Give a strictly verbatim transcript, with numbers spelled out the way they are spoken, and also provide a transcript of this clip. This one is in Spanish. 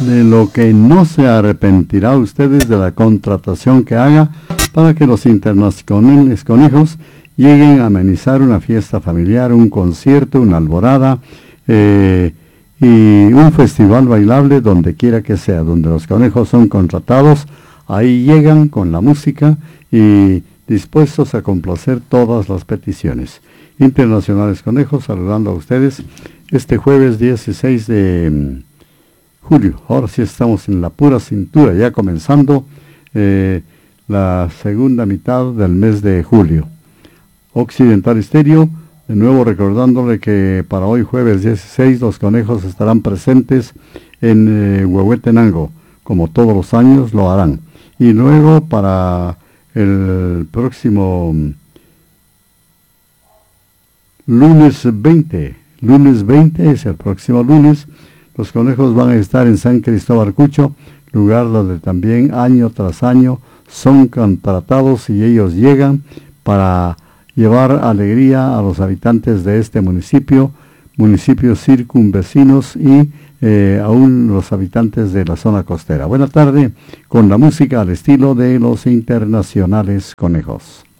de lo que no se arrepentirá ustedes de la contratación que haga para que los internacionales conejos lleguen a amenizar una fiesta familiar, un concierto, una alborada eh, y un festival bailable donde quiera que sea, donde los conejos son contratados. Ahí llegan con la música y dispuestos a complacer todas las peticiones. Internacionales Conejos, saludando a ustedes este jueves dieciséis de julio. Ahora sí estamos en la pura cintura, ya comenzando eh, la segunda mitad del mes de julio. Occidental Estéreo, de nuevo recordándole que para hoy jueves dieciséis los conejos estarán presentes en eh, Huehuetenango, como todos los años lo harán. Y luego para el próximo lunes veinte, lunes veinte es el próximo lunes, los conejos van a estar en San Cristóbal Cucho, lugar donde también año tras año son contratados y ellos llegan para llevar alegría a los habitantes de este municipio, municipios circunvecinos y eh, aún los habitantes de la zona costera. Buena tarde con la música al estilo de los Internacionales Conejos.